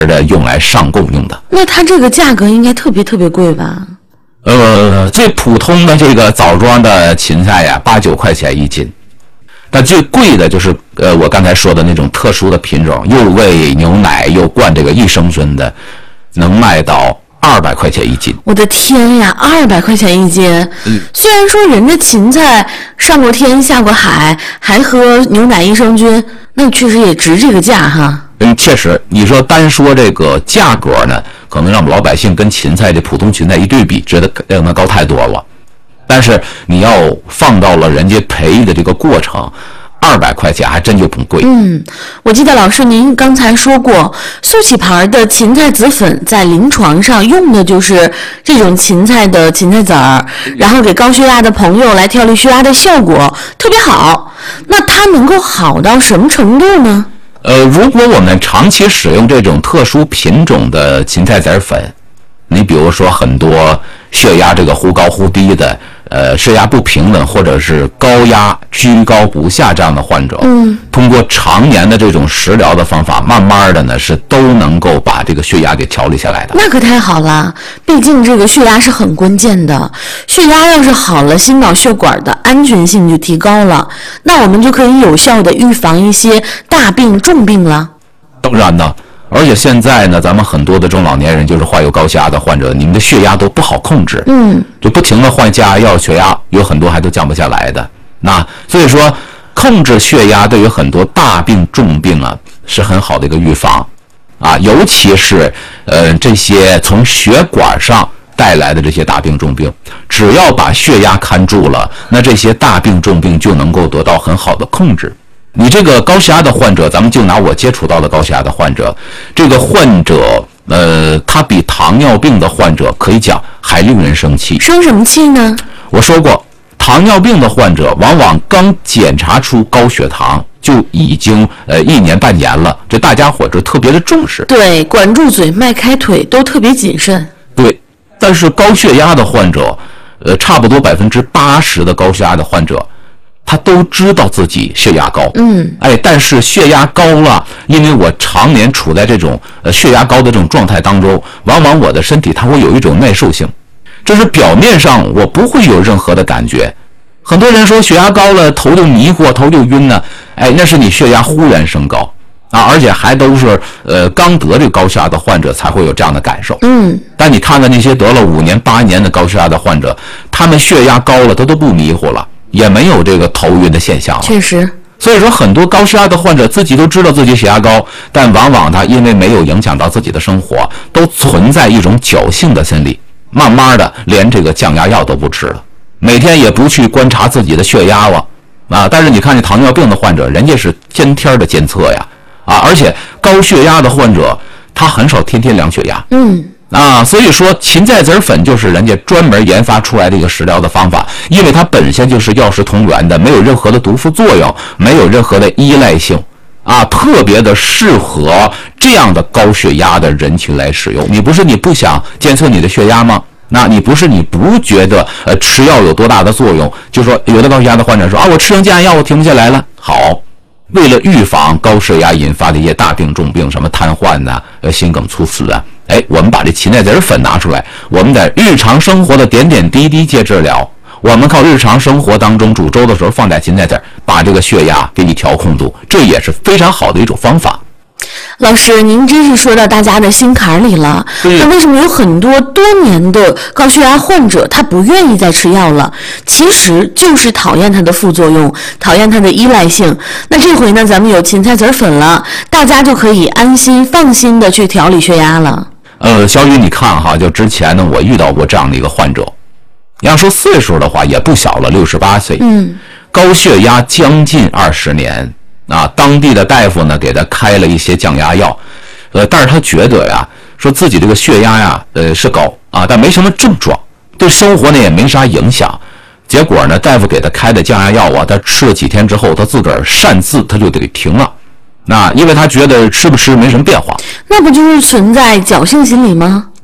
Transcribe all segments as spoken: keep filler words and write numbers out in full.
的用来上供用的。 那它这个价格应该特别特别贵吧？ 呃，最普通的这个枣庄的芹菜呀，八九块钱一斤。但最贵的就是呃，我刚才说的那种特殊的品种，又喂牛奶又灌这个益生菌的，能卖到二百块钱一斤。 我的天呀，二百块钱一斤！嗯，虽然说人家芹菜上过天下过海，还喝牛奶益生菌，那确实也值这个价哈。 嗯，确实，你说单说这个价格呢，可能让老百姓跟芹菜这普通芹菜一对比，觉得让它高太多了。但是你要放到了人家培的这个过程，二百块钱还真就不贵。 嗯，我记得老师您刚才说过，速启牌的芹菜籽粉在临床上用的就是这种芹菜的芹菜籽儿，然后给高血压的朋友来调理血压的效果特别好。那它能够好到什么程度呢？ 呃，如果我们长期使用这种特殊品种的芹菜籽粉，你比如说很多血压这个忽高忽低的，呃，血压不平稳或者是高压居高不下这样的患者，嗯，通过常年的这种食疗的方法，慢慢的呢是都能够把这个血压给调理下来的。 那可太好了，毕竟这个血压是很关键的，血压要是好了，心脑血管的安全性就提高了，那我们就可以有效的预防一些大病重病了。 当然呢。而且现在呢，咱们很多的中老年人，就是患有高血压的患者，你们的血压都不好控制，嗯，就不停的换降压药，血压有很多还都降不下来的。那所以说，控制血压对于很多大病重病啊是很好的一个预防啊，尤其是呃这些从血管上带来的这些大病重病，只要把血压看住了，那这些大病重病就能够得到很好的控制。你这个高血压的患者，咱们就拿我接触到的高血压的患者，这个患者呃，他比糖尿病的患者可以讲还令人生气。 生什么气呢？ 我说过，糖尿病的患者往往刚检查出高血糖就已经呃一年半年了，这大家伙就特别的重视， 对，管住嘴迈开腿都特别谨慎。 对，但是高血压的患者，呃，差不多百分之八十的高血压的患者。他都知道自己血压高，嗯，哎，但是血压高了，因为我常年处在这种呃血压高的这种状态当中，往往我的身体它会有一种耐受性，就是表面上我不会有任何的感觉。很多人说血压高了头就迷糊，头就晕呢，哎，那是你血压忽然升高啊，而且还都是呃刚得这个高血压的患者才会有这样的感受，嗯，但你看看那些得了五年八年的高血压的患者，他们血压高了，他都不迷糊了。也没有这个头晕的现象了。 确实， 所以说很多高血压的患者自己都知道自己血压高，但往往他因为没有影响到自己的生活，都存在一种侥幸的心理，慢慢的连这个降压药都不吃了，每天也不去观察自己的血压了啊。但是你看这糖尿病的患者，人家是天天的监测呀啊，而且高血压的患者他很少天天量血压，嗯。啊，所以说芹菜籽粉就是人家专门研发出来的一个食疗的方法，因为它本身就是药食同源的，没有任何的毒副作用，没有任何的依赖性，啊，特别的适合这样的高血压的人群来使用。你不是你不想监测你的血压吗？那你不是你不觉得呃吃药有多大的作用？就说有的高血压的患者说啊，我吃完降压药我停不下来了。好，为了预防高血压引发的一些大病重病，什么瘫痪呐、啊、呃心梗猝死啊。哎，我们把这芹菜籽粉拿出来，我们在日常生活的点点滴滴接治疗，我们靠日常生活当中煮粥的时候放点芹菜籽，把这个血压给你调控住，这也是非常好的一种方法。 老师，您真是说到大家的心坎里了。那为什么有很多多年的高血压患者他不愿意再吃药了？其实就是讨厌它的副作用，讨厌它的依赖性。那这回呢，咱们有芹菜籽粉了，大家就可以安心放心的去调理血压了。 呃，小雨，你看哈，就之前呢，我遇到过这样的一个患者，要说岁数的话也不小了，六十八岁，嗯，高血压将近二十年啊，当地的大夫呢给他开了一些降压药，呃，但是他觉得呀，说自己这个血压呀，呃是高啊，但没什么症状，对生活呢也没啥影响。结果呢，大夫给他开的降压药啊，他吃了几天之后，他自个儿擅自他就得停了。那因为他觉得吃不吃没什么变化， 那不就是存在侥幸心理吗？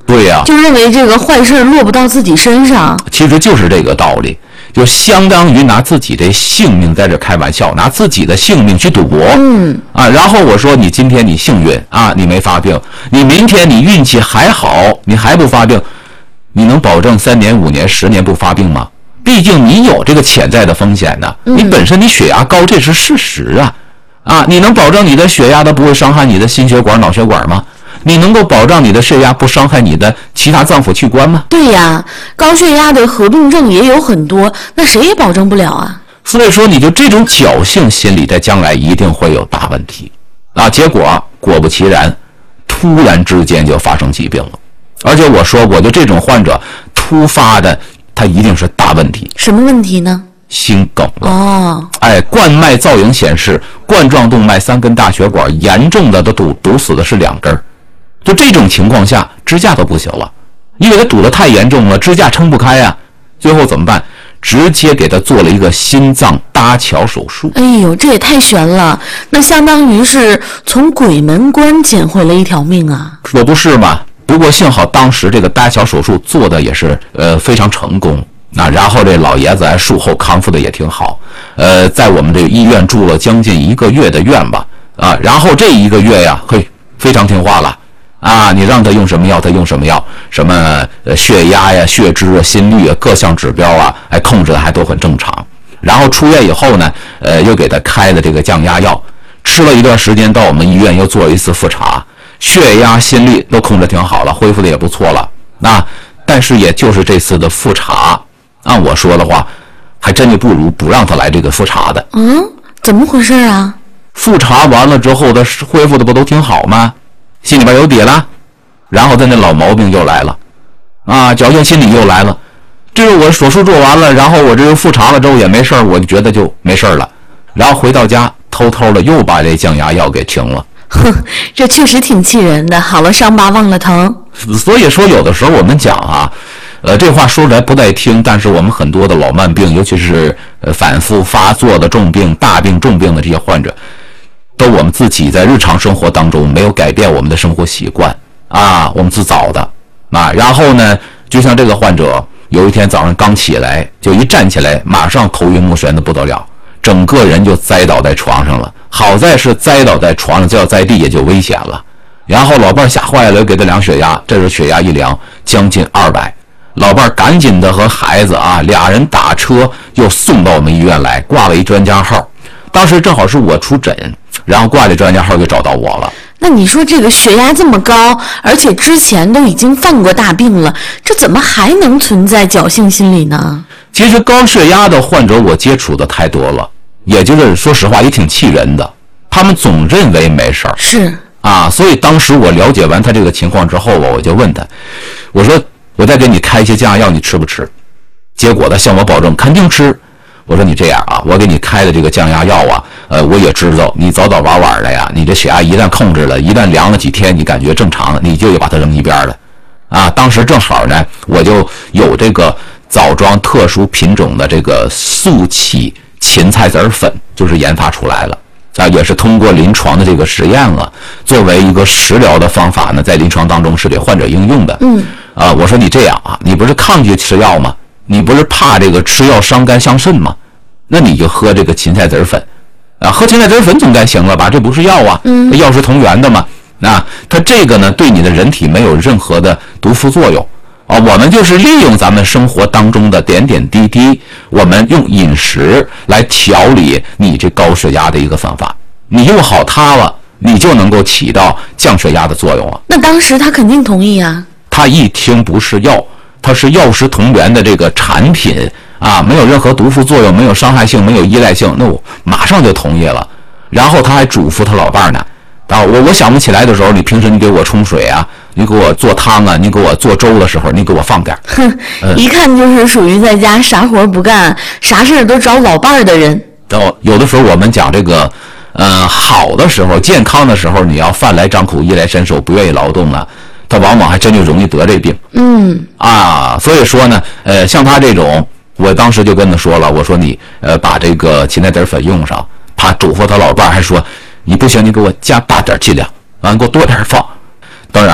对呀、啊， 就认为这个坏事落不到自己身上。 其实就是这个道理，就相当于拿自己的性命在这开玩笑，拿自己的性命去赌博。 嗯啊，然后我说你今天你幸运啊，你没发病，你明天你运气还好，你还不发病，你能保证三年、五年、十年不发病吗？毕竟你有这个潜在的风险呢，你本身你血压高，这是事实啊。啊，你能保证你的血压它不会伤害你的心血管、脑血管吗？你能够保障你的血压不伤害你的其他脏腑器官吗？ 对呀，高血压的合并症也有很多，那谁也保证不了啊。 所以说，你就这种侥幸心理，在将来一定会有大问题啊！结果果不其然，突然之间就发生疾病了。而且我说过，就这种患者突发的，他一定是大问题。 什么问题呢？ 心梗了。 哦， 哎，冠脉造影显示，冠状动脉三根大血管严重的都堵堵死的是两根。就这种情况下，支架都不行了，因为他堵得太严重了，支架撑不开啊。最后怎么办？直接给他做了一个心脏搭桥手术。 哎呦，这也太悬了！那相当于是从鬼门关捡回了一条命啊！ 可不是嘛？不过幸好当时这个搭桥手术做的也是呃非常成功啊，然后这老爷子还术后康复的也挺好，呃，在我们这个医院住了将近一个月的院吧啊，然后这一个月呀，嘿，非常听话了。啊，你让他用什么药，他用什么药，什么呃血压呀、血脂啊、心率啊，各项指标啊，哎，控制的还都很正常。然后出院以后呢，呃，又给他开了这个降压药，吃了一段时间，到我们医院又做了一次复查，血压、心率都控制挺好了，恢复的也不错了。那但是也就是这次的复查，按我说的话，还真就不如不让他来这个复查的。 嗯，怎么回事啊？ 复查完了之后，他恢复的不都挺好吗？心里边有底了，然后他那老毛病又来了，啊，侥幸心理又来了。这个我手术做完了，然后我这个复查了之后也没事，我就觉得就没事了。然后回到家，偷偷的又把这降压药给停了。 哼，这确实挺气人的。好了伤疤忘了疼。 所以说，有的时候我们讲啊，呃，这话说出来不带听，但是我们很多的老慢病，尤其是呃反复发作的重病、大病、重病的这些患者。都我们自己在日常生活当中没有改变我们的生活习惯啊，我们自找的啊。然后呢，就像这个患者，有一天早上刚起来，就一站起来，马上头晕目眩的不得了，整个人就栽倒在床上了。好在是栽倒在床上，这要在地也就危险了。然后老伴儿吓坏了，给他量血压，这时候血压一量，将近二百。老伴儿赶紧的和孩子啊，俩人打车又送到我们医院来，挂了一专家号。当时正好是我出诊。然后挂这专家号就找到我了。 那你说这个血压这么高，而且之前都已经犯过大病了，这怎么还能存在侥幸心理呢？ 其实高血压的患者我接触的太多了，也就是说实话也挺气人的，他们总认为没事儿。 是啊，所以当时我了解完他这个情况之后啊，我就问他，我说我再给你开一些降压药，你吃不吃？结果他向我保证肯定吃。我说你这样啊，我给你开的这个降压药啊，呃，我也知道你早早晚晚的呀，你这血压一旦控制了，一旦量了几天，你感觉正常了，你就得把它扔一边了，啊，当时正好呢，我就有这个枣庄特殊品种的这个速气芹菜籽粉，就是研发出来了，啊，也是通过临床的这个实验了，作为一个食疗的方法呢，在临床当中是给患者应用的。 嗯， 啊，我说你这样啊，你不是抗拒吃药吗？你不是怕这个吃药伤肝伤肾吗？那你就喝这个芹菜籽粉，啊，喝芹菜籽粉总该行了吧？这不是药啊， 嗯， 药是同源的嘛。啊，它这个呢，对你的人体没有任何的毒副作用啊。我们就是利用咱们生活当中的点点滴滴，我们用饮食来调理你这高血压的一个方法。你用好它了，你就能够起到降血压的作用了。 那当时他肯定同意啊。 他一听不是药。它是药食同源的这个产品啊，没有任何毒副作用，没有伤害性，没有依赖性，那我马上就同意了。然后他还嘱咐他老伴儿呢，啊，我我想不起来的时候，你平时你给我冲水啊，你给我做汤啊，你给我做粥的时候，你给我放点。 哼，一看就是属于在家啥活不干，啥事都找老伴儿的人。 哦，有的时候我们讲这个，呃，好的时候，健康的时候，你要饭来张口，衣来伸手，不愿意劳动了。他往往还真就容易得这病， 嗯啊，所以说呢，呃，像他这种，我当时就跟他说了，我说你呃把这个芹菜籽粉用上，他嘱咐他老伴儿还说，你不行，你给我加大点剂量啊，你给我多点放。当然，这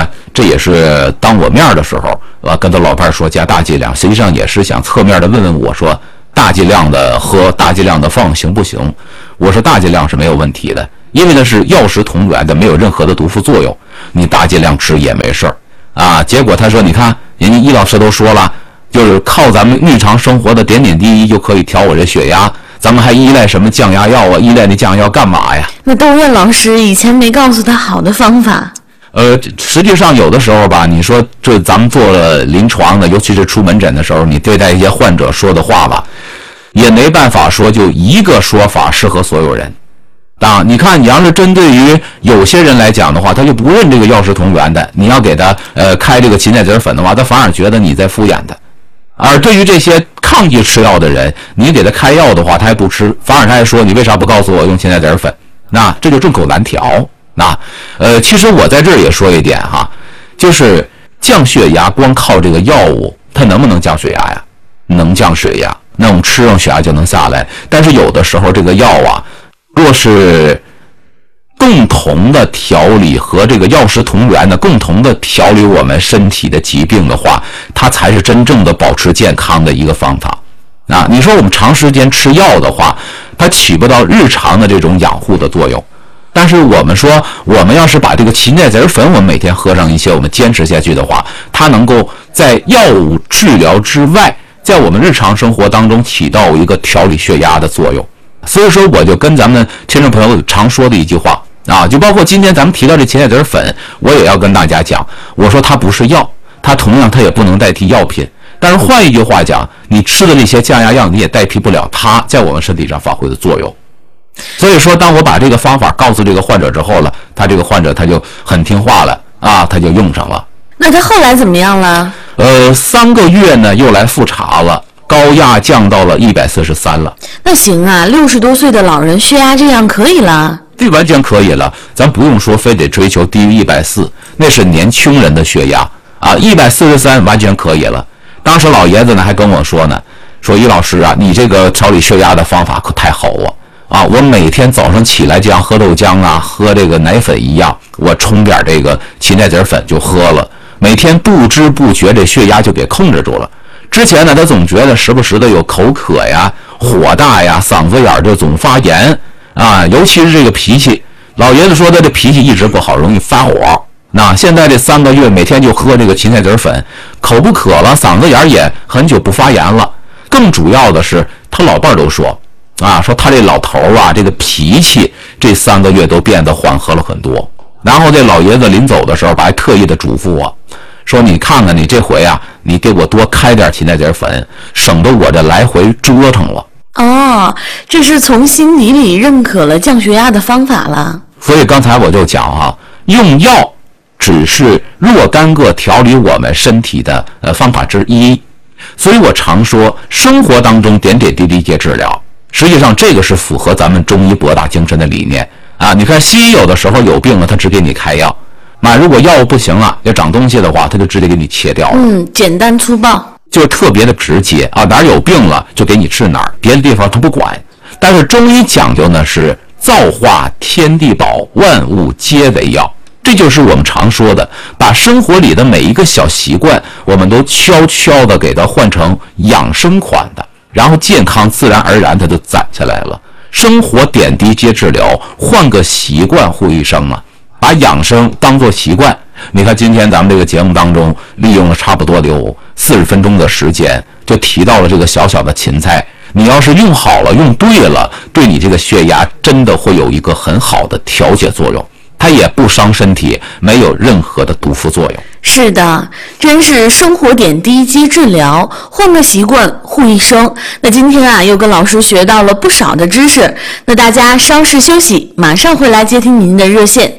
这也是当我面的时候，我跟他老伴说加大剂量，实际上也是想侧面的问问我说，大剂量的喝，大剂量的放行不行？我说大剂量是没有问题的，因为那是药食同源的，没有任何的毒副作用，你大剂量吃也没事儿啊。结果他说，你看人家易老师都说了，就是靠咱们日常生活的点点滴滴就可以调我这血压，咱们还依赖什么降压药啊？依赖那降压药干嘛呀？ 那都问老师以前没告诉他好的方法。 呃，实际上有的时候吧，你说这咱们做了临床的，尤其是出门诊的时候，你对待一些患者说的话吧，也没办法说就一个说法适合所有人。啊，你看，你要是针对于有些人来讲的话，他就不认这个药食同源的，你要给他呃开这个芹菜籽粉的话，他反而觉得你在敷衍他。而对于这些抗拒吃药的人，你给他开药的话，他还不吃，反而他还说你为啥不告诉我用芹菜籽粉？那这就众口难调。那呃，其实我在这儿也说一点哈，就是降血压光靠这个药物，它能不能降血压呀？能降血压，那我们吃上血压就能下来。但是有的时候这个药啊，若是共同的调理和这个药食同源的共同的调理我们身体的疾病的话，它才是真正的保持健康的一个方法。啊，你说我们长时间吃药的话，它起不到日常的这种养护的作用。但是我们说，我们要是把这个芹菜籽粉，我们每天喝上一些，我们坚持下去的话，它能够在药物治疗之外，在我们日常生活当中起到一个调理血压的作用。所以说，我就跟咱们听众朋友常说的一句话啊，就包括今天咱们提到这芹菜籽粉，我也要跟大家讲，我说它不是药，它同样它也不能代替药品。但是换一句话讲，你吃的这些降压药，你也代替不了它在我们身体上发挥的作用。所以说，当我把这个方法告诉这个患者之后了，他这个患者他就很听话了啊，他就用上了。 那他后来怎么样了？ 呃，三个月呢，又来复查了，高压降到了一百四十三了。 那行啊，六十多岁的老人血压这样可以了？ 这完全可以了，咱不用说非得追求低于一百四，那是年轻人的血压啊，一百四十三完全可以了。当时老爷子呢还跟我说呢，说于老师啊，你这个调理血压的方法可太好了。啊，我每天早上起来就像喝豆浆啊，喝这个奶粉一样，我冲点这个芹菜籽粉就喝了，每天不知不觉这血压就给控制住了。之前呢，他总觉得时不时的有口渴呀、火大呀、嗓子眼就总发炎啊，尤其是这个脾气，老爷子说他这脾气一直不好，容易发火。那现在这三个月每天就喝这个芹菜籽粉，口不渴了，嗓子眼也很久不发炎了。更主要的是，他老伴儿都说。啊，说他这老头啊，这个脾气这三个月都变得缓和了很多。然后这老爷子临走的时候，还特意的嘱咐我，说你看看你这回啊，你给我多开点芹菜籽粉，省得我这来回折腾了。 哦，这是从心底里认可了降血压的方法了。 所以刚才我就讲啊，用药只是若干个调理我们身体的呃方法之一。所以我常说，生活当中点点滴滴皆治疗。实际上，这个是符合咱们中医博大精深的理念啊！你看，西医有的时候有病了，他只给你开药；那如果药物不行了，要长东西的话，他就直接给你切掉了。 嗯，简单粗暴， 就特别的直接啊！哪儿有病了就给你治哪儿，别的地方他不管。但是中医讲究呢是造化天地宝，万物皆为药。这就是我们常说的，把生活里的每一个小习惯，我们都悄悄的给它换成养生款的。然后健康自然而然它就攒下来了。生活点滴皆治疗，换个习惯护一生嘛，把养生当作习惯。你看今天咱们这个节目当中，利用了差不多有四十分钟的时间，就提到了这个小小的芹菜。你要是用好了，用对了，对你这个血压真的会有一个很好的调节作用。它也不伤身体，没有任何的毒副作用。 是的，真是生活点滴皆治疗，换个习惯护一生。那今天啊，又跟老师学到了不少的知识。那大家稍事休息，马上回来接听您的热线。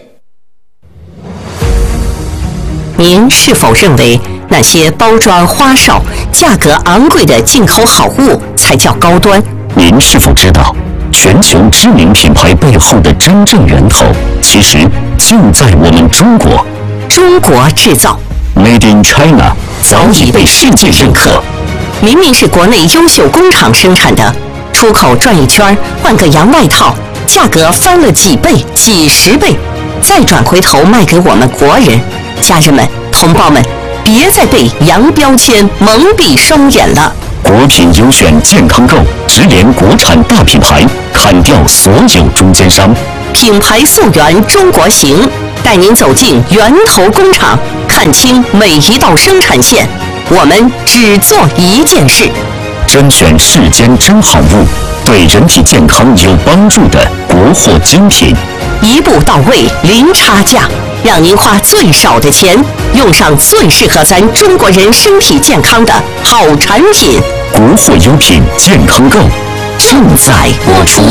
您是否认为那些包装花哨、价格昂贵的进口好物才叫高端？ 您是否知道，全球知名品牌背后的真正源头，其实就在我们中国。 中国制造 Made in China 早已被世界认可。 明明是国内优秀工厂生产的，出口转一圈换个洋外套，价格翻了几倍、几十倍，再转回头卖给我们国人。家人们，同同胞们，别再被洋标签蒙蔽双眼了。 国品优选健康购直连国产大品牌，砍掉所有中间商， 品牌溯源中国行，带您走进源头工厂，看清每一道生产线。我们只做一件事， 甄选世间真好物，对人体健康有帮助的国货精品， 一步到位，零差价，让您花最少的钱，用上最适合咱中国人身体健康的好产品。 国货优品健康购正在播出。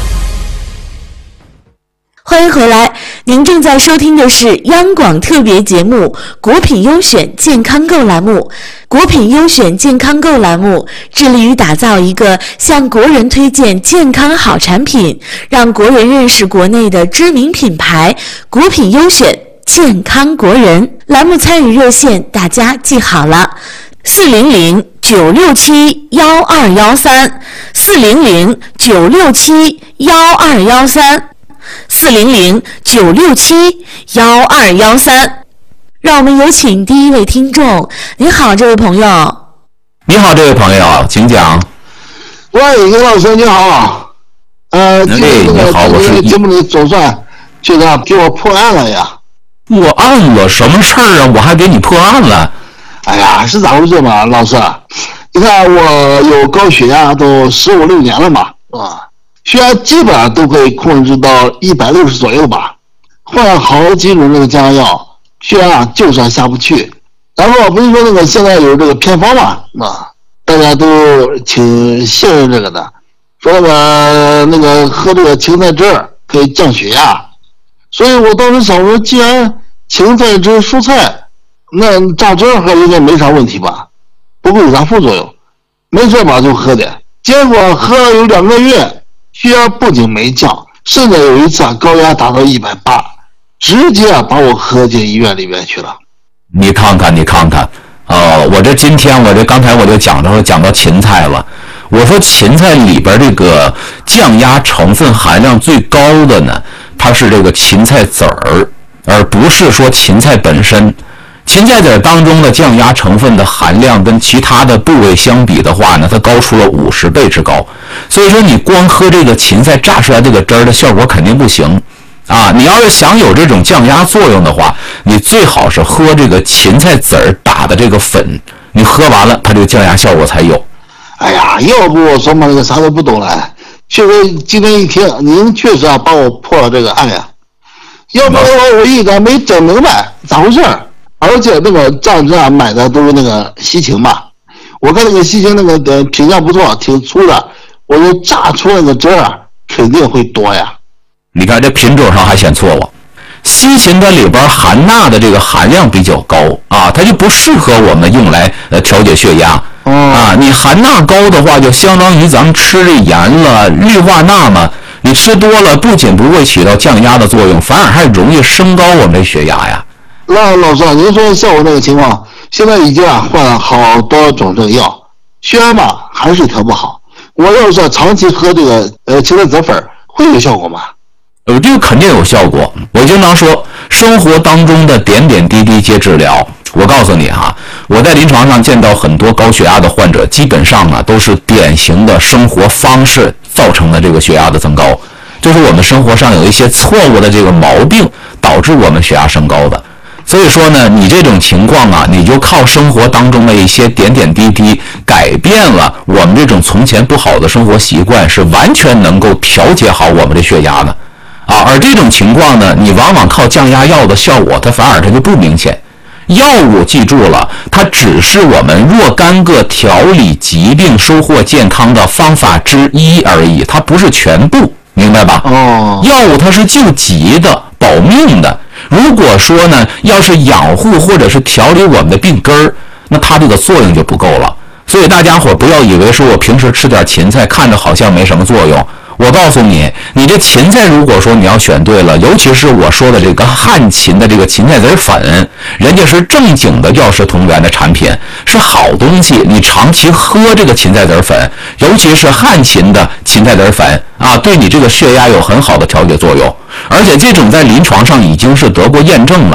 欢迎回来，您正在收听的是央广特别节目《国品优选健康购》栏目。国品优选健康购栏目致力于打造一个向国人推荐健康好产品，让国人认识国内的知名品牌。国品优选健康国人栏目参与热线大家记好了，四零零九六七幺二幺三，四零零九六七幺二幺三。四零零九六七幺二幺三，让我们有请第一位听众。你好，这位朋友。 你好，这位朋友，请讲。 喂，叶老师，你好。呃，今天这个节目里总算这个给我破案了呀。 破案了？什么事儿啊？我还给你破案了？ 哎呀，是咋回事嘛，老师？你看我有高血压都十五六年了嘛，啊。血压基本上都可以控制到一百六十左右吧，换了好几种那个降压药，血压就是下不去。然后不是说那个现在有这个偏方嘛，啊，大家都挺信任这个的，说那个那个喝这个芹菜汁可以降血压，所以我当时想说，既然芹菜汁蔬菜，那榨汁喝应该没啥问题吧，不会有啥副作用，没事吧就喝点。结果喝了有两个月。血压不仅没降，甚至有一次啊，高压达到一百八，直接啊把我喝进医院里面去了。 你看看，你看看，呃，我这今天我这刚才我就讲着讲到芹菜了，我说芹菜里边这个降压成分含量最高的呢，它是这个芹菜籽儿，而不是说芹菜本身。芹菜籽当中的降压成分的含量跟其他的部位相比的话呢，它高出了五十倍之高。所以说你光喝这个芹菜榨出来这个汁儿的效果肯定不行啊！你要是想有这种降压作用的话，你最好是喝这个芹菜籽儿打的这个粉，你喝完了它这个降压效果才有。 哎呀，要不我说嘛，那个啥都不懂了。确实今天一听，您确实啊帮我破了这个案呀。要不然我我一直没整明白咋回事。而且那个酱汁啊买的都是那个西芹嘛，我看那个西芹那个的评价不错，挺粗的，我说榨出来的汁儿啊肯定会多呀。 你看这品种上还显错误，西芹它里边含钠的这个含量比较高啊，它就不适合我们用来呃调节血压。啊，你含钠高的话，就相当于咱们吃这盐了，氯化钠嘛，你吃多了不仅不会起到降压的作用，反而还容易升高我们的血压呀。 那老师，您说像我那个情况，现在已经啊换了好多种这个药，血压嘛还是调不好。我要是长期喝这个呃芹菜籽粉，会有效果吗？ 呃，这个肯定有效果。我经常说，生活当中的点点滴滴皆治疗。我告诉你哈，我在临床上见到很多高血压的患者，基本上啊都是典型的生活方式造成的这个血压的增高，就是我们生活上有一些错误的这个毛病导致我们血压升高的。所以说呢，你这种情况啊，你就靠生活当中的一些点点滴滴改变了我们这种从前不好的生活习惯，是完全能够调节好我们的血压的啊。而这种情况呢，你往往靠降压药的效果，它反而它就不明显。药物记住了，它只是我们若干个调理疾病、收获健康的方法之一而已，它不是全部，明白吧？ 哦， 药物它是救急的、保命的。如果说呢，要是养护或者是调理我们的病根儿，那它这个作用就不够了。所以大家伙不要以为说我平时吃点芹菜，看着好像没什么作用。我告诉你，你这芹菜如果说你要选对了，尤其是我说的这个汉芹的这个芹菜籽粉，人家是正经的药食同源的产品，是好东西。你长期喝这个芹菜籽粉，尤其是汉芹的芹菜籽粉啊，对你这个血压有很好的调节作用。而且这种在临床上已经是得过验证了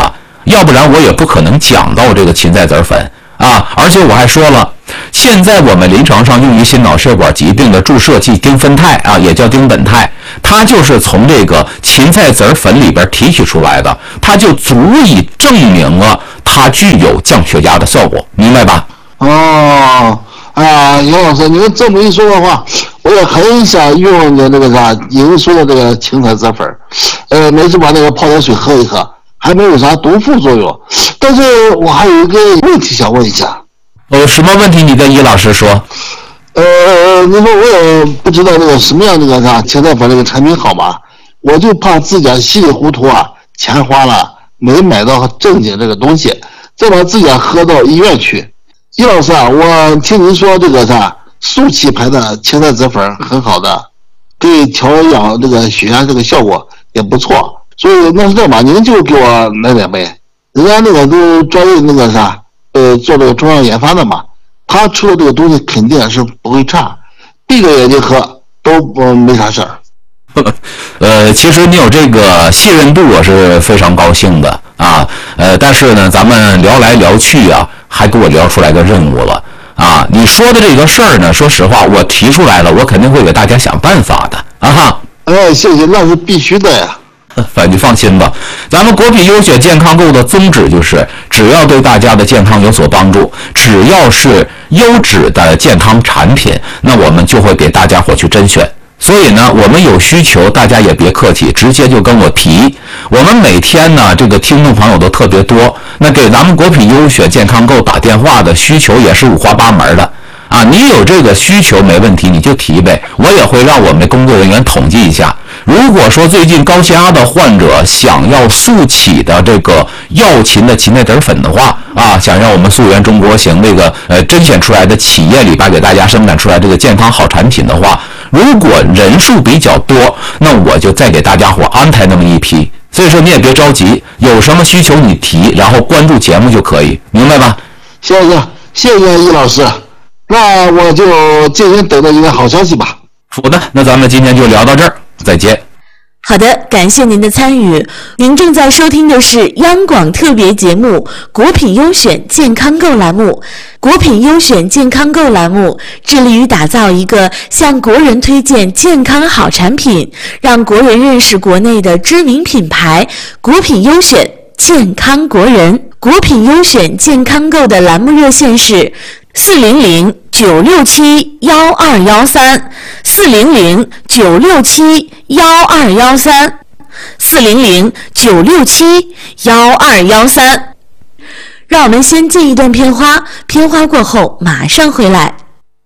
要不然我也不可能讲到这个芹菜籽粉啊。而且我还说了，现在我们临床上用于心脑血管疾病的注射剂丁酚酞啊，也叫丁苯酞，它就是从这个芹菜籽粉里边提取出来的，它就足以证明了它具有降血压的效果，明白吧？ 哦，哎呀，杨老师，你们这么一说的话，我也很想用的那个啥，您说的这个芹菜籽粉，呃，每次把那个泡点水喝一喝，还没有啥毒副作用。但是我还有一个问题想问一下。 呃，什么问题？你跟易老师说。 呃，你说我也不知道那个什么样那个啥芹菜粉这个产品好吗？我就怕自己稀里糊涂啊，钱花了没买到正经这个东西，再把自己喝到医院去。易老师啊，我听您说这个啥速气牌的芹菜籽粉很好的，对调养这个血压这个效果也不错，所以那是这样吧，您就给我来点呗。人家那个都专业那个啥，呃，做这个中药研发的嘛，他出的这个东西肯定是不会差，闭着眼睛喝都不没啥事儿。 呃，其实你有这个信任度，我是非常高兴的啊。呃，但是呢，咱们聊来聊去啊，还给我聊出来个任务了啊！你说的这个事儿呢，说实话，我提出来了，我肯定会给大家想办法的啊哈。 哎，谢谢，那是必须的呀。 反正放心吧，咱们国品优选健康购的宗旨就是，只要对大家的健康有所帮助，只要是优质的健康产品，那我们就会给大家伙去甄选。所以呢，我们有需求，大家也别客气，直接就跟我提。我们每天呢，这个听众朋友都特别多，那给咱们国品优选健康购打电话的需求也是五花八门的啊。你有这个需求没问题，你就提呗，我也会让我们的工作人员统计一下。如果说最近高血压的患者想要速起的这个药芹的芹菜籽粉的话啊，想让我们溯源中国行这个呃甄选出来的企业里边给大家生产出来这个健康好产品的话，如果人数比较多，那我就再给大家伙安排那么一批。所以说你也别着急，有什么需求你提，然后关注节目就可以，明白吧？ 谢谢，谢谢易老师，那我就静心等待一个好消息吧。 好的，那咱们今天就聊到这儿，再见。 好的，感谢您的参与。您正在收听的是央广特别节目《国品优选健康购》栏目。国品优选健康购栏目致力于打造一个向国人推荐健康好产品，让国人认识国内的知名品牌。国品优选健康国人，国品优选健康购的栏目热线是四零零九六七幺二幺三，四零零九六七幺二幺三，四零零九六七幺二幺三。让我们先进一段片花，片花过后马上回来。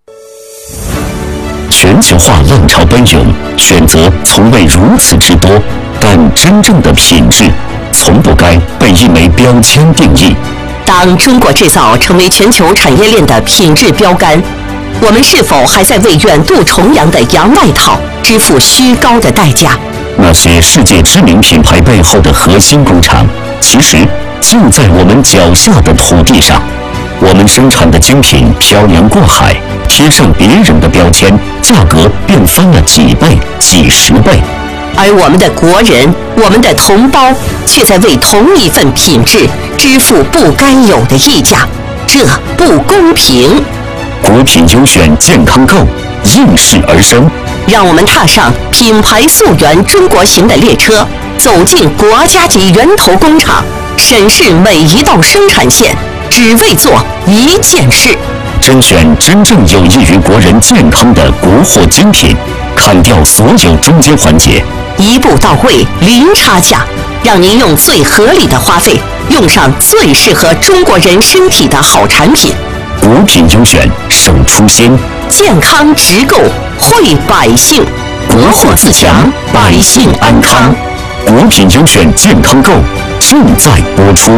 全球化浪潮奔涌，选择从未如此之多，但真正的品质从不该被一枚标签定义。 当中国制造成为全球产业链的品质标杆，我们是否还在为远渡重洋的洋外套支付虚高的代价？ 那些世界知名品牌背后的核心工厂，其实就在我们脚下的土地上。我们生产的精品漂洋过海，贴上别人的标签，价格便翻了几倍、几十倍。 而我们的国人，我们的同胞，却在为同一份品质支付不该有的溢价，这不公平。 国品优选健康购应势而生， 让我们踏上品牌溯源中国行的列车，走进国家级源头工厂，审视每一道生产线，只为做一件事。 甄选真正有益于国人健康的国货精品，砍掉所有中间环节， 一步到位，零差价，让您用最合理的花费，用上最适合中国人身体的好产品。 国品优选守初心， 健康直购惠百姓， 国货自强，百姓安康。国品优选健康购正在播出。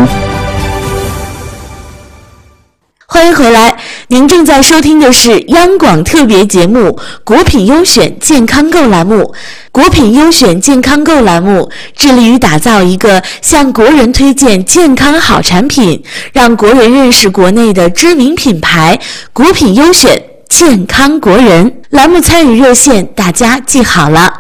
欢迎回来，您正在收听的是央广特别节目《国品优选健康购》栏目。国品优选健康购栏目致力于打造一个向国人推荐健康好产品，让国人认识国内的知名品牌。国品优选健康国人栏目参与热线大家记好了，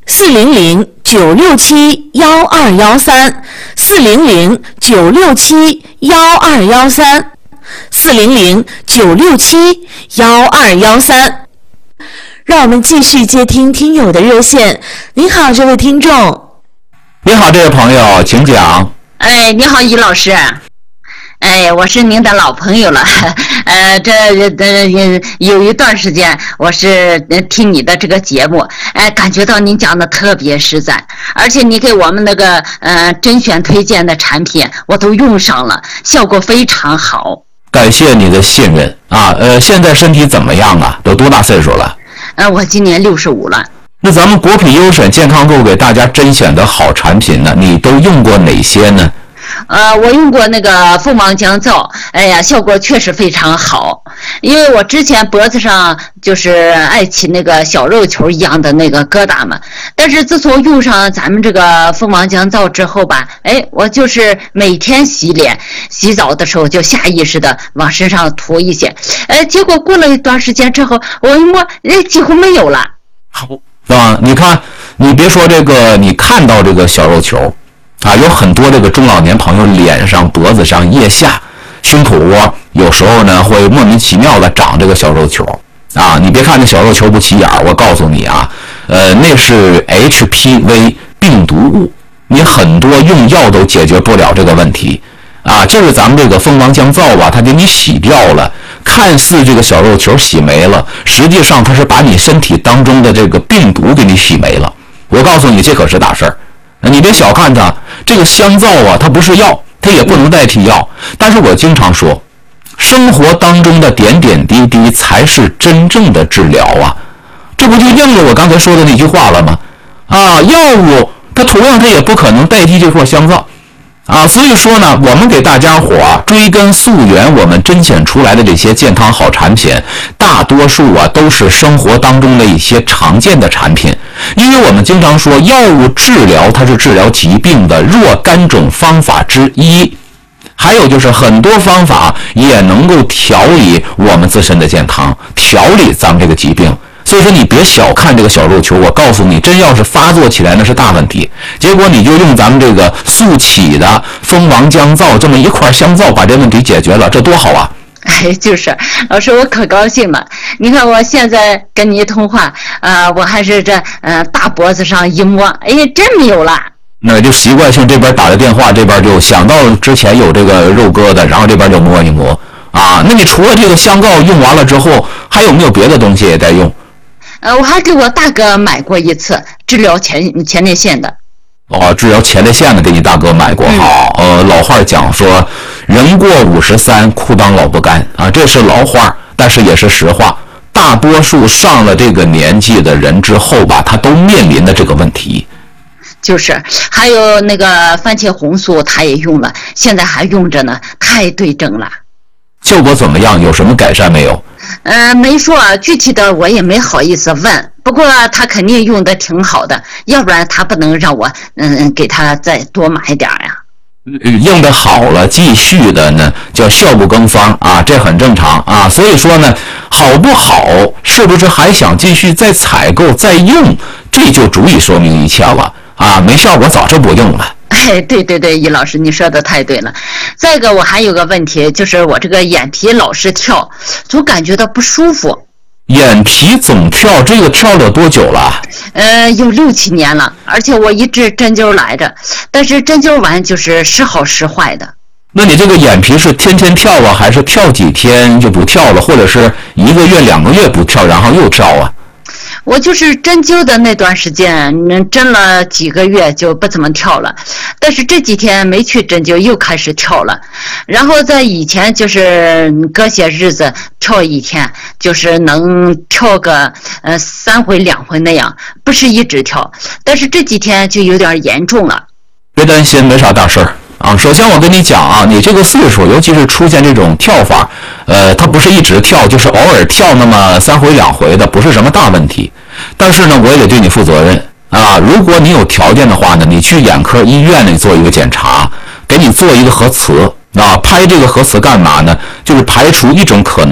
四零零九六七幺二幺三，四零零九六七幺二幺三，四零零九六七幺二幺三。让我们继续接听听友的热线。您好，这位听众。 你好，这位朋友，请讲。 哎，你好，于老师。哎，我是您的老朋友了，呃，这呃有一段时间我是听你的这个节目，哎，感觉到您讲的特别实在，而且你给我们那个呃甄选推荐的产品我都用上了，效果非常好。 感谢你的信任啊，呃，现在身体怎么样啊？都多大岁数了？ 呃，我今年六十五了。 那咱们国品优选健康购给大家甄选的好产品呢，你都用过哪些呢？ 呃，我用过那个蜂王降皂，哎呀，效果确实非常好。因为我之前脖子上就是爱起那个小肉球一样的那个疙瘩嘛，但是自从用上咱们这个蜂王降皂之后吧，哎，我就是每天洗脸、洗澡的时候就下意识的往身上涂一些，哎，结果过了一段时间之后，我一摸，哎，几乎没有了。 好，啊，你看，你别说这个，你看到这个小肉球。啊，有很多这个中老年朋友脸上、脖子上、腋下、胸口窝，有时候呢会莫名其妙的长这个小肉球。啊，你别看这小肉球不起眼，我告诉你啊，呃，那是 H P V 病毒物，你很多用药都解决不了这个问题。啊，就是咱们这个蜂王降皂吧，它给你洗掉了，看似这个小肉球洗没了，实际上它是把你身体当中的这个病毒给你洗没了。我告诉你，这可是大事儿。你别小看它，这个香皂啊，它不是药，它也不能代替药。但是我经常说，生活当中的点点滴滴才是真正的治疗啊！这不就应了我刚才说的那句话了吗？啊，药物它同样它也不可能代替这块香皂啊。所以说呢，我们给大家伙啊追根溯源，我们甄选出来的这些健康好产品，大多数啊都是生活当中的一些常见的产品。因为我们经常说，药物治疗它是治疗疾病的若干种方法之一，还有就是很多方法也能够调理我们自身的健康，调理咱们这个疾病。所以说你别小看这个小肉球，我告诉你，真要是发作起来那是大问题。结果你就用咱们这个速起的蜂王降皂这么一块香皂把这问题解决了，这多好啊！ 哎，就是老师，我可高兴了。你看我现在跟你通话，呃，我还是这呃大脖子上一摸，哎，真没有了。 那就习惯性这边打的电话，这边就想到之前有这个肉疙瘩，然后这边就摸一摸啊。那你除了这个香皂用完了之后，还有没有别的东西也在用？ 呃，我还给我大哥买过一次治疗前前列腺的。 哦，治疗前列腺的给你大哥买过。好，呃，老话讲说，人过五十三，裤裆老不干啊，这是老话，但是也是实话。大多数上了这个年纪的人之后吧，他都面临的这个问题。 就是还有那个番茄红素，他也用了，现在还用着呢，太对症了。 效果怎么样？有什么改善没有？ 呃，没说，具体的我也没好意思问。不过他肯定用的挺好的，要不然他不能让我嗯给他再多买一点呀。 用的好了，继续的呢叫效不更方啊，这很正常啊。所以说呢，好不好，是不是还想继续再采购再用，这就足以说明一切了啊。没效果早就不用了。 哎，对对对，易老师，你说的太对了。再一个，我还有个问题，就是我这个眼皮老是跳，总感觉到不舒服。 眼皮总跳，这个跳了多久了？ 呃，有六七年了，而且我一直针灸来着，但是针灸完就是时好时坏的。 那你这个眼皮是天天跳啊，还是跳几天就不跳了，或者是一个月、两个月不跳，然后又跳啊？ 我就是针灸的那段时间，针了几个月就不怎么跳了，但是这几天没去针灸又开始跳了，然后在以前就是隔些日子跳一天，就是能跳个呃三回两回那样，不是一直跳，但是这几天就有点严重了。 别担心，没啥大事儿啊。首先我跟你讲啊，你这个岁数，尤其是出现这种跳法，呃，它不是一直跳，就是偶尔跳那么三回两回的，不是什么大问题。但是呢，我也得对你负责任啊。如果你有条件的话呢，你去眼科医院里做一个检查，给你做一个核磁啊。拍这个核磁干嘛呢？就是排除一种可能，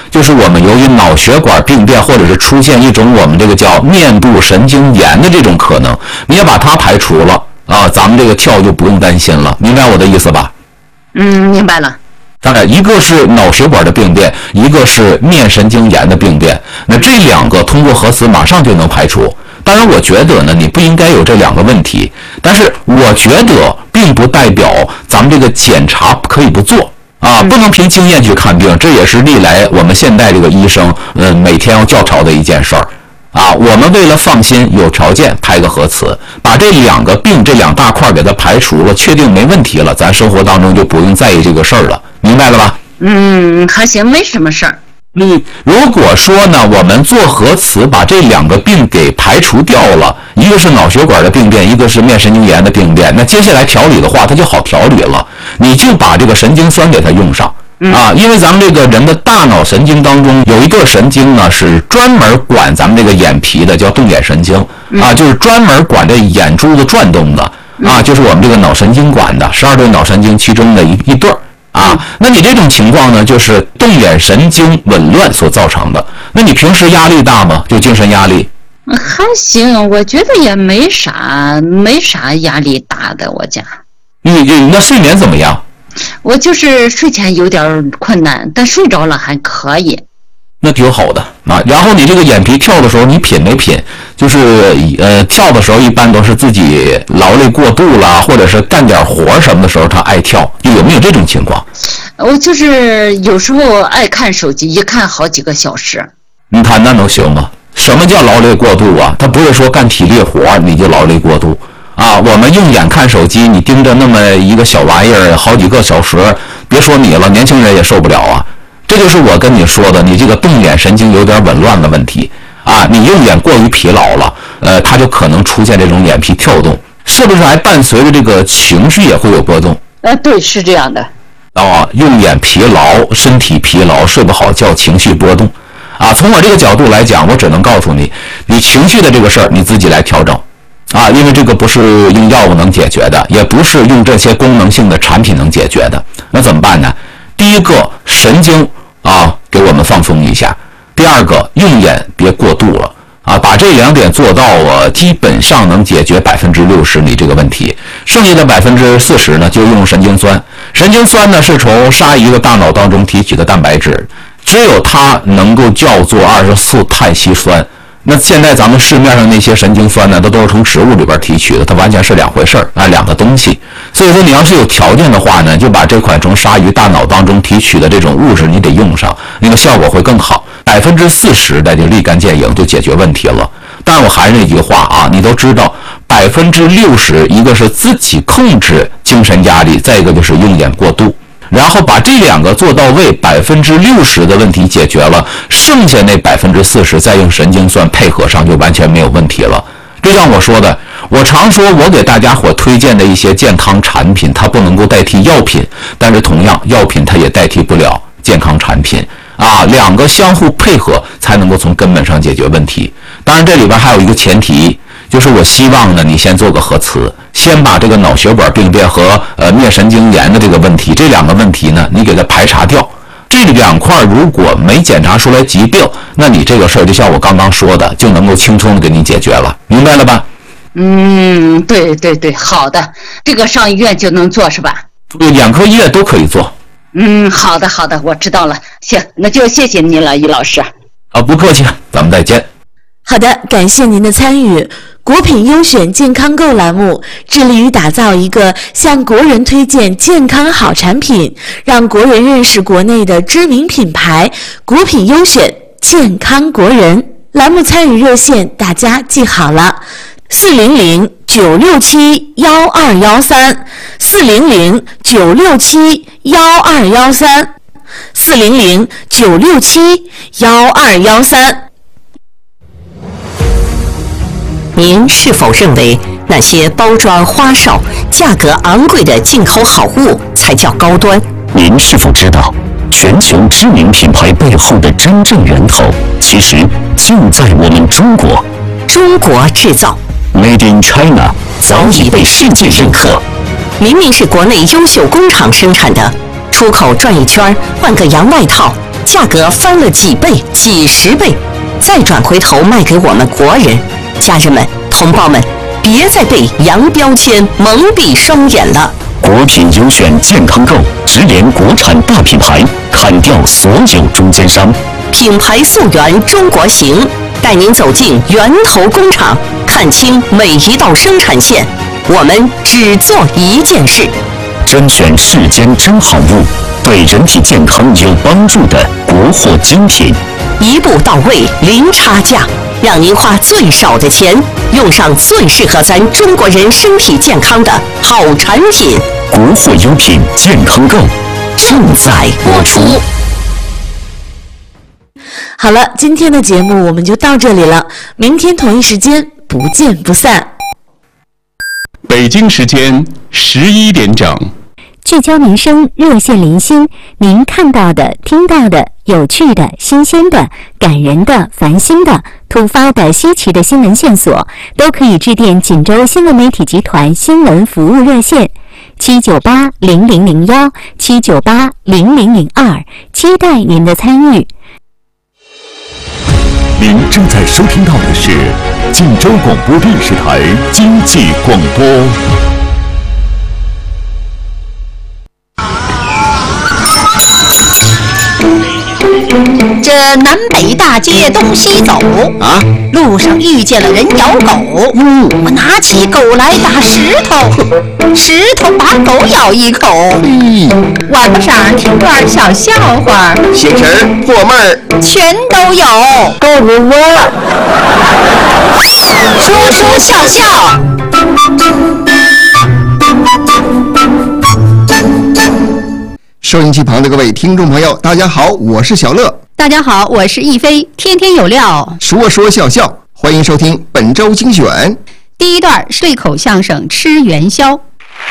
就是我们由于脑血管病变或者是出现一种我们这个叫面部神经炎的这种可能，你也把它排除了啊，咱们这个跳就不用担心了，明白我的意思吧？ 嗯，明白了。 当然，一个是脑血管的病变，一个是面神经炎的病变，那这两个通过核磁马上就能排除。当然，我觉得呢，你不应该有这两个问题，但是我觉得并不代表咱们这个检查可以不做啊，不能凭经验去看病，这也是历来我们现代这个医生呃每天要较吵的一件事儿啊。我们为了放心，有条件拍个核磁，把这两个病这两大块给它排除了，确定没问题了，咱生活当中就不用在意这个事儿了，明白了吧？ 嗯，还行，没什么事儿。 你如果说呢，我们做核磁把这两个病给排除掉了，一个是脑血管的病变，一个是面神经炎的病变，那接下来调理的话，它就好调理了。你就把这个神经酸给它用上啊，因为咱们这个人的大脑神经当中有一个神经呢，是专门管咱们这个眼皮的，叫动眼神经啊，就是专门管这眼珠子转动的啊，就是我们这个脑神经管的，十二对脑神经其中的一一对儿。啊，那你这种情况呢，就是动眼神经紊乱所造成的。那你平时压力大吗？就精神压力？ 还行，我觉得也没啥，没啥压力大的。我家， 你你那睡眠怎么样？ 我就是睡前有点困难，但睡着了还可以。 那挺好的啊。然后你这个眼皮跳的时候，你品没品？就是呃，跳的时候一般都是自己劳累过度了，或者是干点活什么的时候，他爱跳，有没有这种情况？ 我就是有时候爱看手机，一看好几个小时。 你看那能行吗？什么叫劳累过度啊？他不是说干体力活你就劳累过度啊。我们用眼看手机，你盯着那么一个小玩意儿好几个小时，别说你了，年轻人也受不了啊。这就是我跟你说的，你这个动眼神经有点紊乱的问题啊，你用眼过于疲劳了，呃，它就可能出现这种眼皮跳动，是不是还伴随着这个情绪也会有波动？ 呃，对，是这样的。 啊，用眼疲劳，身体疲劳，睡不好觉，情绪波动，啊，从我这个角度来讲，我只能告诉你，你情绪的这个事儿你自己来调整，啊，因为这个不是用药物能解决的，也不是用这些功能性的产品能解决的，那怎么办呢？第一个，神经啊，给我们放松一下；第二个，用眼别过度了啊，把这两点做到啊，基本上能解决百分之六十你这个问题。剩下的百分之四十呢，就用神经酸。神经酸呢是从鲨鱼的大脑当中提取的蛋白质，只有它能够叫做二十四碳烯酸。那现在咱们市面上那些神经酸呢，都都是从植物里边提取的，它完全是两回事儿啊，两个东西。所以说，你要是有条件的话呢，就把这款从鲨鱼大脑当中提取的这种物质你得用上，那个效果会更好。百分之四十的就立竿见影，就解决问题了。但我还是那句话啊，你都知道，百分之六十一个是自己控制精神压力，再一个就是用眼过度。然后把这两个做到位，百分之六十的问题解决了，剩下那百分之四十再用神经酸配合上，就完全没有问题了。就像我说的，我常说我给大家伙推荐的一些健康产品，它不能够代替药品，但是同样，药品它也代替不了健康产品啊，两个相互配合才能够从根本上解决问题。当然，这里边还有一个前提。就是我希望呢，你先做个核磁，先把这个脑血管病变和呃面神经炎的这个问题，这两个问题呢，你给它排查掉。这两块如果没检查出来疾病，那你这个事儿就像我刚刚说的，就能够轻松的给你解决了，明白了吧？ 嗯，对对对，好的，这个上医院就能做是吧？ 眼科医院都可以做。 嗯，好的好的，我知道了。行，那就谢谢您了，于老师。 啊，不客气，咱们再见。 好的，感谢您的参与。国品优选健康购栏目致力于打造一个向国人推荐健康好产品，让国人认识国内的知名品牌国品优选健康国人。栏目参与热线大家记好了，四零零九六七幺二幺三，四零零九六七幺二幺三，四零零九六七幺二幺三。 您是否认为那些包装花哨、价格昂贵的进口好物才叫高端？ 您是否知道，全球知名品牌背后的真正源头，其实就在我们中国。 中国制造 Made in China 早已被世界认可。 明明是国内优秀工厂生产的，出口转一圈换个洋外套， 价格翻了几倍、几十倍，再转回头卖给我们国人。家人们、同胞们，别再被洋标签蒙蔽双眼了。 国品优选健康购，直连国产大品牌，砍掉所有中间商。 品牌溯源中国行，带您走进源头工厂，看清每一道生产线。我们只做一件事， 甄选世间真好物，对人体健康有帮助的国货精品， 一步到位，零差价，让您花最少的钱，用上最适合咱中国人身体健康的好产品。 国货优品健康购正在播出。 好了，今天的节目我们就到这里了，明天同一时间不见不散。 北京时间十一点整， 聚焦民生，热线零星，您看到的、听到的、有趣的、新鲜的、感人的、烦心的、突发的、稀奇的新闻线索，都可以致电锦州新闻媒体集团新闻服务热线七九八零零零幺七九八零零零二，期待您的参与。 您正在收听到的是锦州广播电视台经济广播。 这南北大街东西走啊，路上遇见了人咬狗，嗯，我拿起狗来打石头，石头把狗咬一口。嗯，晚不上听段小笑话， 醒神做梦全都有。 告诉我， 说说笑笑。 收音机旁的各位听众朋友，大家好，我是小乐。 大家好，我是亦飞，天天有料， 说说笑笑，欢迎收听本周精选。 第一段对口相声吃元宵。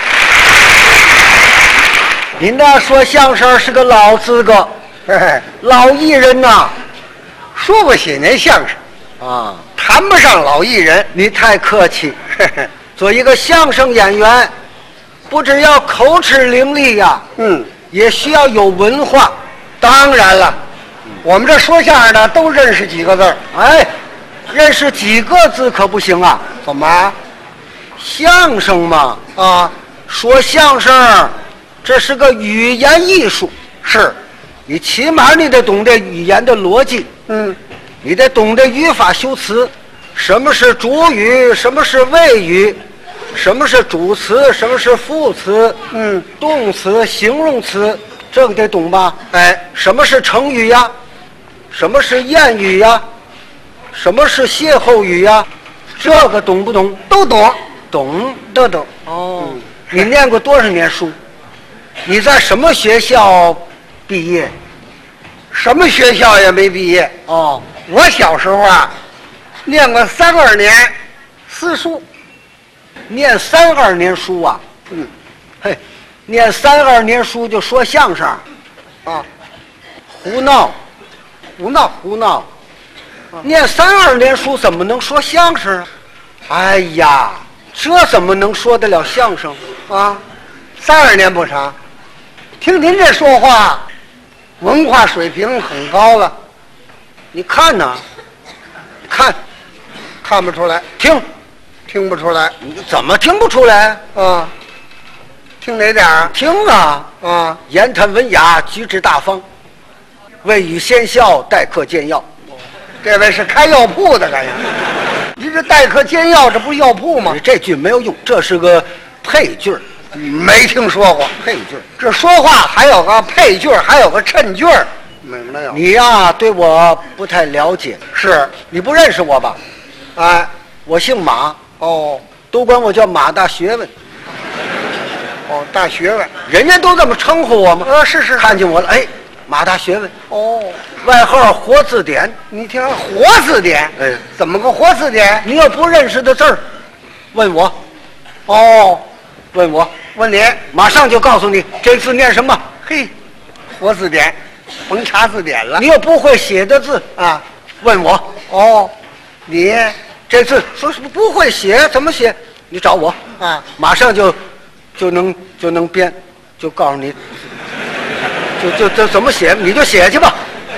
您那说相声是个老资格，嘿嘿，老艺人呐、啊，说过些年相声啊，谈不上老艺人。你太客气，嘿嘿，做一个相声演员，不只要口齿伶俐呀、啊，嗯，也需要有文化。当然了。我们这说相声的都认识几个字儿，哎，认识几个字可不行啊！怎么？相声嘛，啊，说相声，这是个语言艺术，是，你起码你得懂得语言的逻辑，嗯，你得懂得语法修辞，什么是主语，什么是谓语，什么是主词，什么是副词，嗯，动词、形容词，这个得懂吧？哎，什么是成语呀？什么是谚语呀？什么是歇后语呀？这个懂不懂？都懂，懂都懂。哦、嗯，你念过多少年书？你在什么学校毕业？什么学校也没毕业。哦，我小时候啊，念过三二年私塾。念三二年书啊？嗯，嘿，念三二年书就说相声，啊，胡闹。胡闹胡闹，念三二年书怎么能说相声啊？哎呀，这怎么能说得了相声啊？三二年不成，听您这说话，文化水平很高了。你看呐，看，看不出来，听，听不出来，你怎么听不出来啊？听哪点儿？听啊啊！言谈文雅，举止大方。未雨先效，待客煎药。这位是开药铺的，感觉。你这待客煎药，这不是药铺吗？你这句没有用，这是个配句儿。没听说过配句儿，这说话还有个配句儿，还有个衬句儿。没没有。你呀、啊，对我不太了解。是你不认识我吧？哎，我姓马。哦，都管我叫马大学问。哦，大学问，人家都这么称呼我吗？呃，是是。看见我了，哎。马大学问哦，外号活字典。你听活字典，哎，怎么个活字典？你要不认识的字儿，问我。哦，问我，问你，马上就告诉你这字念什么。嘿，活字典，甭查字典了。你要不会写的字啊，问我。哦，你这字说什么不会写，怎么写？你找我啊，马上就就能就能编，就告诉你。就就就怎么写你就写去吧，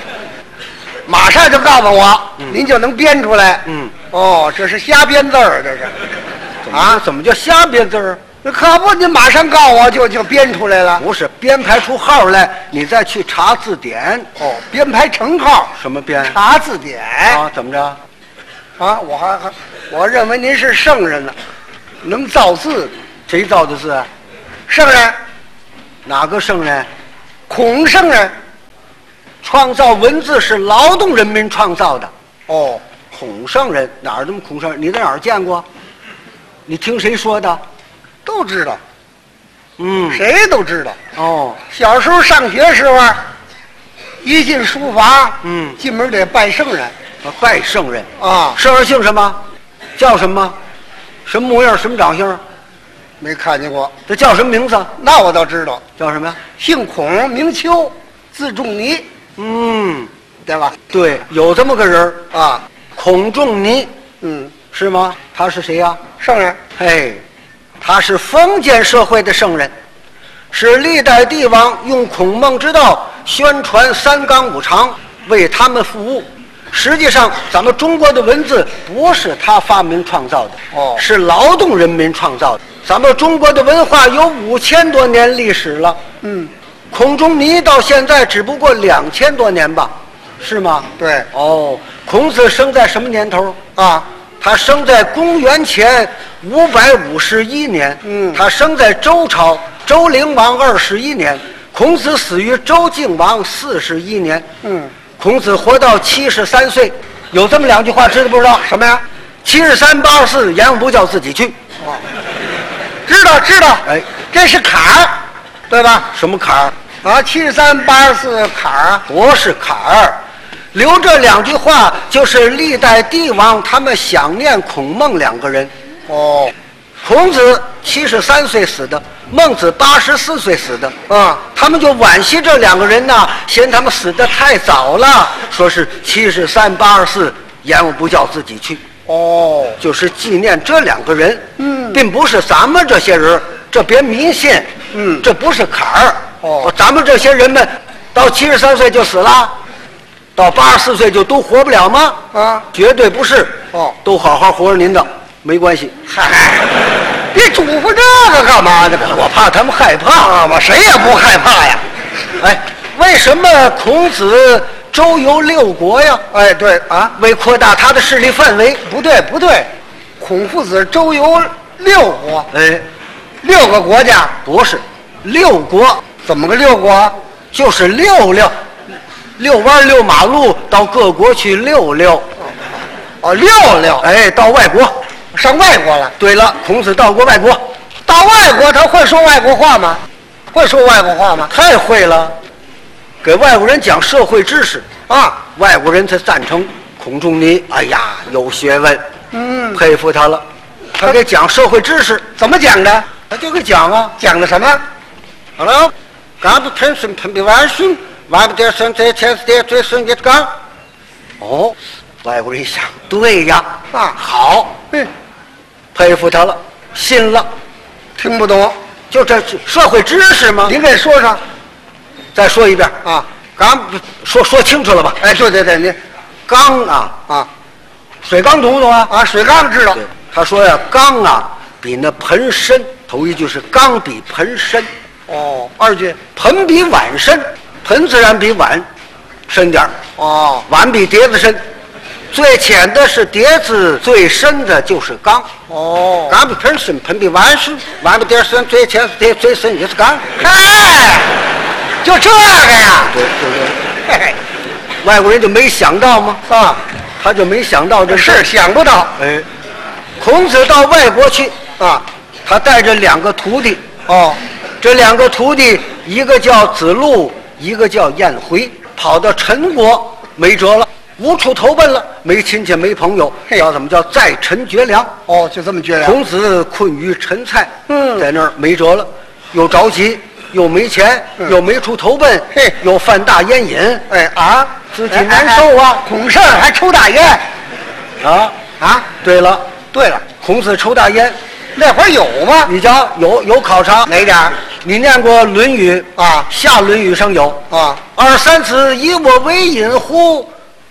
马上就告诉我，嗯、您就能编出来。嗯，哦，这是瞎编字儿，这是。啊？ 怎么叫瞎编字儿？ 那可不，你马上告我就就编出来了。 不是编排出号来，你再去查字典。 哦，编排成号。 什么编？ 查字典。 啊？怎么着？ 啊，我还还，我认为您是圣人呢，能造字。 谁造的字？ 圣人。 哪个圣人？ 孔圣人。 创造文字是劳动人民创造的。 哦， 孔圣人哪儿这么孔圣人？你在哪儿见过？你听谁说的？ 都知道。 嗯， 谁都知道。 哦， 小时候上学时候，一进书房， 嗯， 进门得拜圣人。 啊，拜圣人啊！ 圣人姓什么？叫什么？什么模样？什么长相？ 没看见过。 这叫什么名字？ 那我倒知道， 叫什么呀？ 姓孔，名丘，字仲尼。 嗯， 对吧？ 对，有这么个人啊， 孔仲尼。 嗯， 是吗？他是谁呀？ 圣人。 嘿，他是封建社会的圣人，是历代帝王用孔孟之道宣传三纲五常，为他们服务。实际上，咱们中国的文字不是他发明创造的， 哦， 是劳动人民创造的。咱们中国的文化有五千多年历史了， 嗯， 孔仲尼到现在只不过两千多年吧，是吗？ 对。 哦，孔子生在什么年头啊？ 他生在公元前五百五十一年， 嗯， 他生在周朝，周灵王二十一年，孔子死于周敬王四十一年， 嗯。 孔子活到七十三岁，有这么两句话，知道不知道？ 什么呀？ 七十三八十四，阎王不叫自己去。 哦，知道知道。 哎， 这是坎儿，对吧？ 什么坎儿？ 啊，七十三八十四坎儿啊？ 不是坎儿。留这两句话，就是历代帝王他们想念孔孟两个人。 哦， 孔子七十三岁死的，孟子八十四岁死的。 啊， 他们就惋惜这两个人呐，嫌他们死得太早了，说是七十三八十四，阎王不叫自己去。 哦， 就是纪念这两个人。 嗯， 并不是咱们这些人，这别迷信。 嗯， 这不是坎儿。 哦， 咱们这些人们到七十三岁就死了。到八十四岁就都活不了吗？ 啊， 绝对不是。 哦， 都好好活着您的，没关系。 嗨，别嘱咐这个干嘛呢？ 我怕他们害怕啊嘛，谁也不害怕呀。 哎，为什么孔子周游六国呀？ 哎，对啊， 为扩大他的势力范围。 不对不对，孔夫子周游六国。 哎， 六个国家不是，六国。 怎么个六国？ 就是溜溜。遛弯遛马路，到各国去溜溜。 哦，溜溜， 哎，到外国， 上外国了。 对了，孔子到过外国， 到外国他会说外国话吗？会说外国话吗？ 太会了，给外国人讲社会知识啊， 外国人才赞成孔仲尼。哎呀，有学问， 嗯， 佩服他了。他给讲社会知识， 怎么讲的？ 他就给讲啊， 讲的什么？ 好了，刚不腾讯腾比万顺。外国点生在前四点最深一岗。哦，外国人一想，对呀， 啊， 好， 嗯， 佩服他了，信了。 听不懂， 就这社会知识吗？ 您给说说， 再说一遍啊， 刚说说清楚了吧？ 哎，对对对，您缸啊啊， 水缸懂不懂啊？ 啊，水缸知道。 他说呀，缸啊比那盆深，头一句是缸比盆深。 哦，二句盆比碗深。盆自然比碗深点儿， 哦， 碗比碟子深，最浅的是碟子，最深的就是缸。 哦， 缸比盆深，盆比碗深，碗比碟深，最浅是碟，最深也是缸。 哎，就这个呀？ 对对对。嘿嘿，外国人就没想到吗？ 啊， 他就没想到这是想不到。 哎，孔子到外国去啊，他带着两个徒弟。 哦， 这两个徒弟，一个叫子路。一个叫颜回，跑到陈国没辙了，无处投奔了，没亲戚没朋友，叫怎么叫在陈绝粮？ 哦，就这么绝粮。 孔子困于陈蔡， 嗯， 在那儿没辙了，又着急，又没钱， 嗯、 又没处投奔， 嘿， 又犯大烟瘾， 哎啊， 自己难受啊。 哎哎、孔圣还抽大烟， 啊啊！ 对了对了， 孔子抽大烟。 那会儿有吗？ 你瞧，有有考察哪点儿？ 你念过《论语》 啊？ 下《论语》上有啊。 二三子以我为饮乎？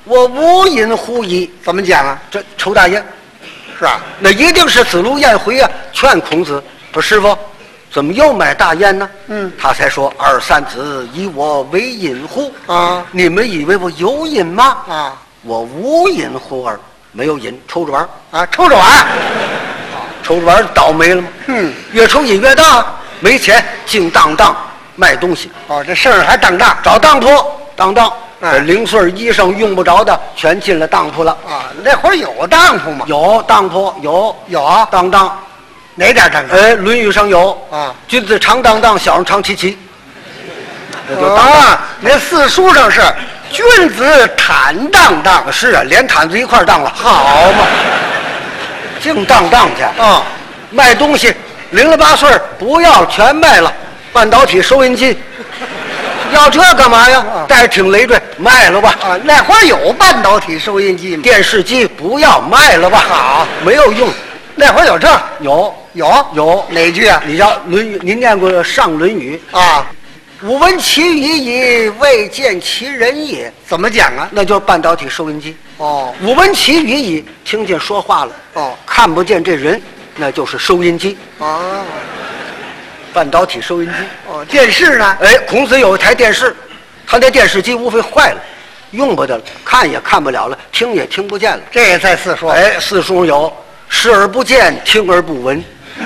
我无饮乎矣。 怎么讲啊？ 这抽大烟， 是吧？ 那一定是子路颜回啊，劝孔子说：“师傅，怎么又买大烟呢？” 嗯， 他才说：“二三子以我为饮乎？ 啊， 你们以为我有瘾吗？ 啊， 我无瘾乎耳，没有瘾，抽着玩啊，抽着玩， 抽着玩倒霉了吗？ 嗯， 越抽瘾越大，没钱，净当当卖东西。 哦，这事儿还当当， 找当铺当当。” 哎这零碎衣裳用不着的全进了当铺了啊！那会儿有当铺吗？ 有当铺，有有啊， 当当， 哪点当当？ 哎，《论语》上有啊， 君子长当当，小人长戚戚。 这就啊，那四书上是君子坦荡荡。 是啊，连毯子一块当了， 好嘛， 净当当去啊！ 卖东西，零了八碎不要全卖了，半导体收音机。要这干嘛呀？带着挺累赘，卖了吧！ 啊，那会儿有半导体收音机吗？ 电视机不要卖了吧！ 好， 没有用。 那会儿有这？ 有有有哪句啊？ 你叫《论语》，您念过《上论语》 啊？ 吾闻其语矣，未见其人也。 怎么讲啊？ 那就是半导体收音机。 哦， 吾闻其语矣，听见说话了。 哦， 看不见这人，那就是收音机。 哦。 半导体收音机哦，电视呢？ 哎，孔子有一台电视，他那电视机无非坏了，用不得了，看也看不了了，听也听不见了。 这也在四书。 哎，四书有视而不见，听而不闻。嗯、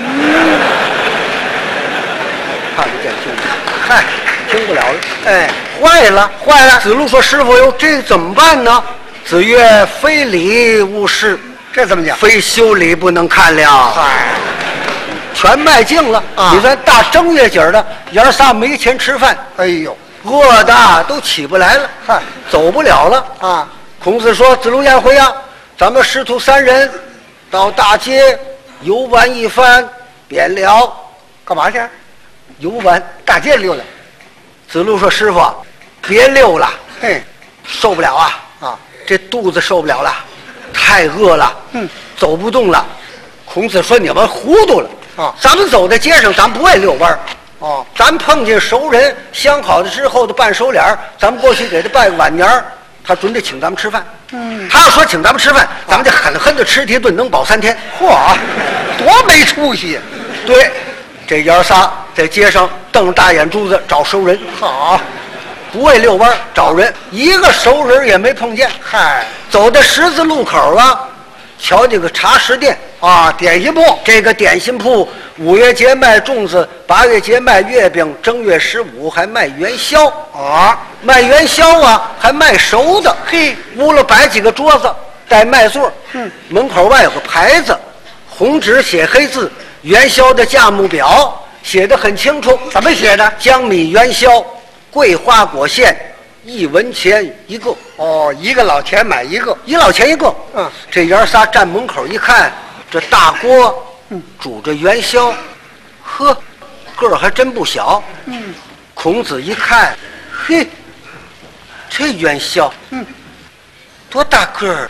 看不见，听不见，嗨，听不了了。 哎， 坏了， 坏了。 子路说：“师傅哟，这怎么办呢？”子曰：“非礼勿视。” 这怎么讲？ 非修理不能看了。 嗨。 全卖净了啊！你说大正月节的，爷儿仨没钱吃饭， 哎呦， 饿的都起不来了， 嗨， 走不了了啊！ 孔子说：“子路颜回啊，咱们师徒三人到大街游玩一番，便了。 干嘛去？ 游玩， 大街溜达。” 子路说：“师傅，别溜了， 嘿， 受不了啊！ 啊， 这肚子受不了了，太饿了， 嗯， 走不动了。”孔子说：“你们糊涂了。” 啊， 咱们走在街上，咱不爱遛弯儿。 哦， 咱碰见熟人，相好的之后的半熟脸儿，咱们过去给他拜个晚年儿，他准得请咱们吃饭。 嗯， 他要说请咱们吃饭，咱们就狠狠的吃一顿，能饱三天。 嚯，多没出息！ 对，这爷儿仨在街上瞪着大眼珠子找熟人。 好， 不会遛弯儿找人，一个熟人也没碰见。 嗨， 走到十字路口啊，瞧这个茶食店。 啊，点心铺， 这个点心铺，五月节卖粽子，八月节卖月饼，正月十五还卖元宵啊， 卖元宵啊，还卖熟的。 嘿， 屋了摆几个桌子，带麦座， 嗯， 门口外有个牌子，红纸写黑字，元宵的价目表写得很清楚。 怎么写的？ 江米元宵，桂花果馅，一文钱一个。 哦，一个老钱买一个， 一老钱一个。 嗯， 这爷儿仨站门口一看。这大锅煮着元宵，呵，个儿还真不小。 嗯， 孔子一看，嘿，这元宵， 嗯， 多大个儿，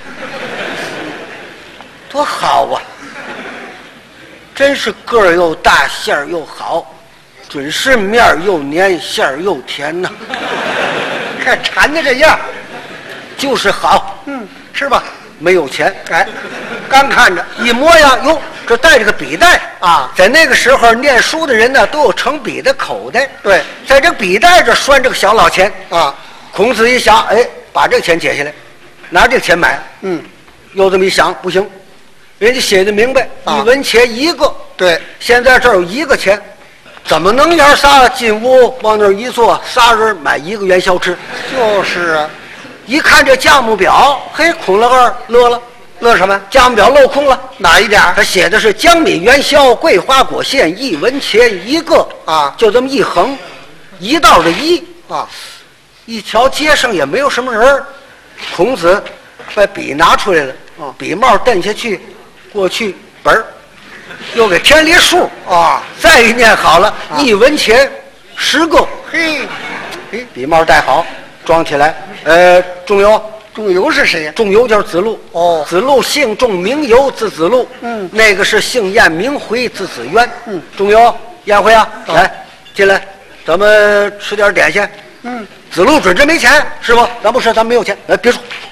多好啊！真是个儿又大，馅儿又好，准是面儿又黏，馅儿又甜呐、啊。 看馋的这样， 就是好。 嗯，吃吧。 没有钱， 哎，刚看着一摸呀，哟，这带着个笔袋啊！ 在那个时候，念书的人呢都有盛笔的口袋。 对， 在这笔袋这拴着个小老钱啊。 孔子一想，哎，把这个钱解下来，拿这个钱买。 嗯， 又这么一想，不行，人家写的明白， 啊、 一文钱一个。 对， 现在这儿有一个钱，怎么能爷仨进屋往那儿一坐，仨人买一个元宵吃？ 就是啊。 一看这价目表，嘿，孔老二乐了， 乐什么？ 价目表镂空了， 哪一点？ 他写的是江米元宵、桂花果馅，一文钱一个啊， 就这么一横，一道的一啊。 一瞧街上也没有什么人，孔子把笔拿出来了， 啊， 笔帽蹬下去，过去本儿，又给添了一数啊， 再一念好了，啊、一文钱十个， 嘿， 嘿，笔帽戴好。装起来，呃，仲由， 仲由是谁呀？ 仲由就是子路。 哦， 子路姓仲，名由，字子路。 嗯， 那个是姓晏，名回，字子渊。 嗯， 仲由，晏回啊， 哦、 来进来，咱们吃点点心。 嗯， 子路准真没钱，师傅，咱不吃，咱没有钱。来，别说，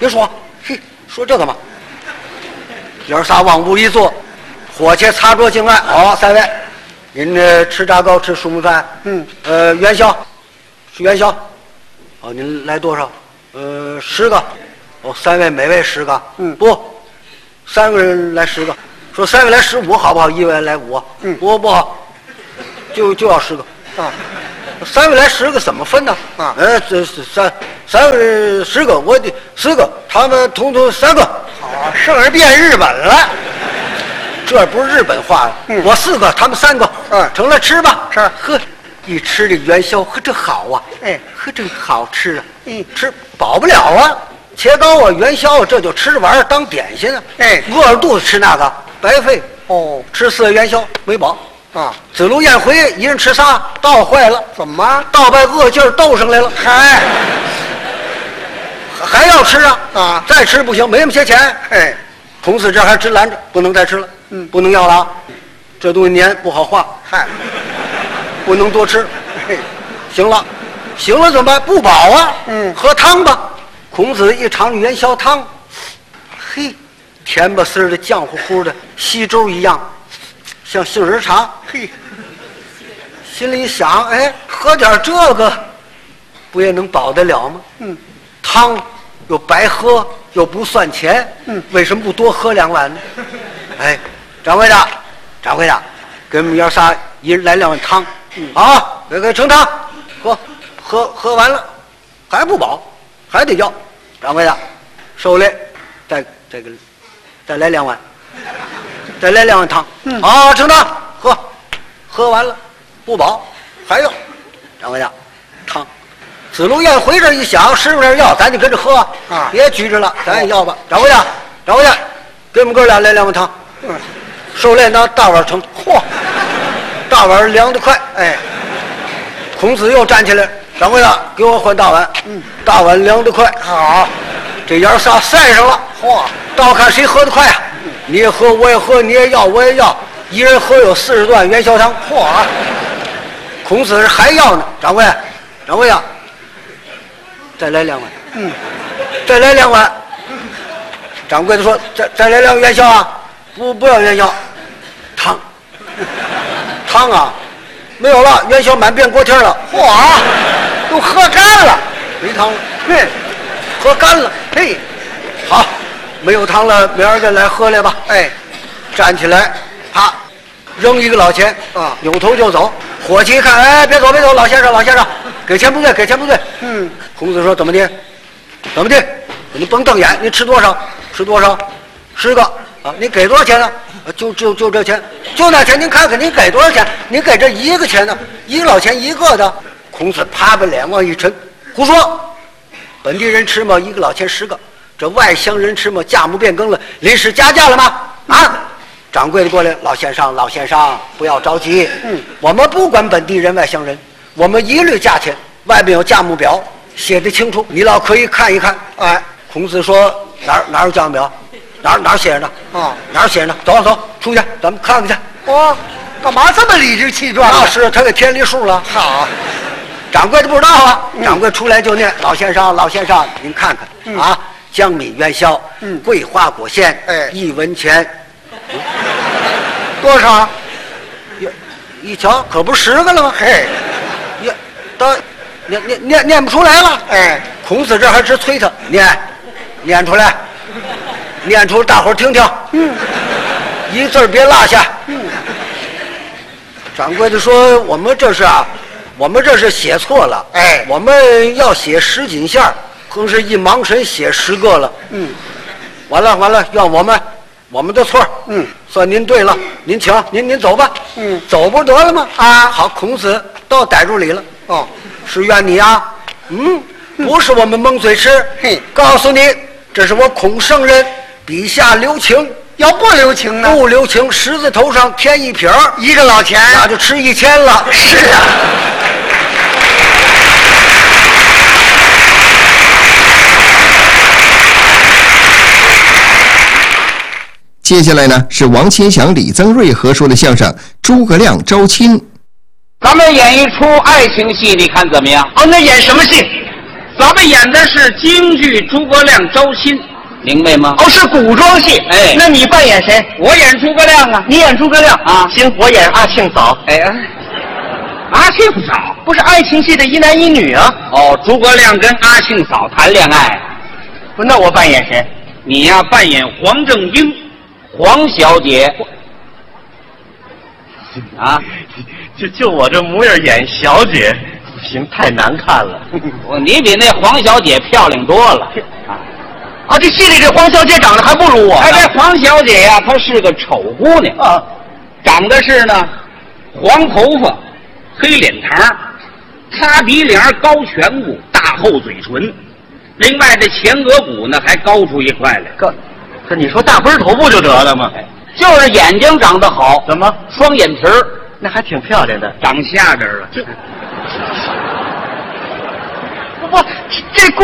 别说，嘿，说这个嘛。爷儿仨往屋一坐，伙计擦桌进来。好，三位，您这吃炸糕吃熟米饭？嗯。呃，元宵，是元宵。哦，您来多少？呃，十个。哦，三位每位十个。嗯。不，三个人来十个。说三位来十五好不好？一位来五。嗯。不不好，就就要十个。啊。三位来十个怎么分呢？啊。呃，这是三三位十个，我的十个，他们统统三个。好，剩下变日本了。这不是日本话，嗯、我四个，他们三个，嗯，成了，吃吧。是，呵，一吃这元宵，呵，这好啊，哎，呵，这好吃啊，嗯，吃饱不了啊，切糕啊，元宵啊，这就吃着玩意当点心啊，哎，饿着肚子吃那个白费。哦，吃四个元宵没饱啊。子路宴回，一人吃仨，倒坏了。怎么？倒把饿劲儿斗上来了。嗨，还要吃啊？啊，再吃不行，没那么些钱。哎，孔子这还直拦着，不能再吃了。嗯，不能要了啊，这东西黏不好化。嗨，不能多吃。嘿，行了，行了怎么办？不饱啊。嗯，喝汤吧。孔子一尝元宵汤，嘿，甜吧丝的，酱乎乎的，稀粥一样，像杏仁茶。嘿，心里想，哎，喝点这个，不也能饱得了吗？嗯，汤又白喝，又不算钱。嗯，为什么不多喝两碗呢？哎。掌柜的，掌柜的，给我们爷仨一人来两碗汤。嗯，好，给给盛汤，喝，喝喝完了，还不饱，还得要。掌柜的，受累，再再给，再来两碗，再来两碗汤。嗯，好，盛汤，喝，喝完了，不饱，还要。掌柜的，汤。子路宴回这一想，师傅那要，咱就跟着喝啊，别拘着了，咱也要吧。掌柜的，掌柜的，给我们哥俩来两碗汤。嗯。受累拿大碗盛，嚯，大碗凉得快。哎，孔子又站起来，掌柜的，给我换大碗。嗯，大碗凉得快。好，这爷仨赛上了。嚯，倒看谁喝得快啊！你也喝，我也喝，你也要，我也要，一人喝有四十段元宵汤。嚯，孔子还要呢。掌柜，掌柜的，再来两碗。嗯，再来两碗。掌柜的说：“再再来两元宵啊！”不，不要元宵，汤，汤啊，没有了，元宵满遍锅贴了。嚯，都喝干了，没汤了。嘿，喝干了。嘿，好，没有汤了，明儿个来喝来吧。哎，站起来，啪，扔一个老钱啊，扭头就走。伙计一看，哎，别走别走，老先生老先生，给钱不对，给钱不对。嗯，孔子说怎么的？怎么的？你甭瞪眼，你吃多少？吃多少？十个。啊，你给多少钱呢？就就就这钱，就那钱，您看看您给多少钱？您给这一个钱呢，一个老钱一个的。孔子啪把脸往一沉，胡说！本地人吃嘛，一个老钱十个；这外乡人吃嘛，价目变更了，临时加价了吗？啊！掌柜的过来，老先生，老先生，不要着急，嗯，我们不管本地人、外乡人，我们一律价钱，外边有价目表，写得清楚，你老可以看一看。哎，孔子说哪儿哪有价目表？哪哪写着呢？啊，哪写着呢？走走，出去，咱们看看去。哇，干嘛这么理直气壮？那是他给添离数了。好，掌柜的不知道啊。嗯、掌柜出来就念：老先生，老先生，您看看、嗯、啊，江米元宵，嗯，桂花果馅，哎，一文钱，嗯、多少？一瞧，可不十个了吗？嘿，也，都念念念念不出来了。哎，孔子这还直催他念，念出来。念出大伙儿听听，嗯，一字别落下。嗯，掌柜的说：“我们这是啊，我们这是写错了。哎，我们要写十锦馅儿，更是一盲神写十个了。嗯，完了完了，要我们我们的错。嗯，算您对了，您请，您您走吧。嗯，走不得了吗？啊，好，孔子都逮住理了。哦，是怨你啊？嗯，不是我们蒙嘴吃。嘿，告诉你，这是我孔圣人。”笔下留情，要不留情呢？不留情，十字头上添一撇儿，一个老钱，那就吃一千了。是啊。 接下来呢是王千祥、李增瑞合说的相声《诸葛亮招亲》。 咱们演一出爱情戏，你看怎么样？ 哦，那演什么戏？ 咱们演的是京剧《诸葛亮招亲》，明白吗？ 哦，是古装戏。 哎， 那你扮演谁？ 我演诸葛亮啊。 你演诸葛亮啊？ 行，我演阿庆嫂。 哎呀，阿庆嫂不是爱情戏的一男一女啊？ 哦，诸葛亮跟阿庆嫂谈恋爱。 不，那我扮演谁？ 你呀，扮演黄正英，黄小姐。啊， 就就我这模样演小姐，不行，太难看了。 你比那黄小姐漂亮多了。啊， 啊，这戏里这黄小姐长得还不如我。 哎，这黄小姐呀，她是个丑姑娘啊， 长得是呢，黄头发，黑脸膛，擦鼻梁，高颧骨，大厚嘴唇。另外这前额骨呢还高出一块来。 哥，可你说大分头不就得了吗？ 就是眼睛长得好。 怎么？ 双眼皮儿， 那还挺漂亮的。 长下边了。 这不，这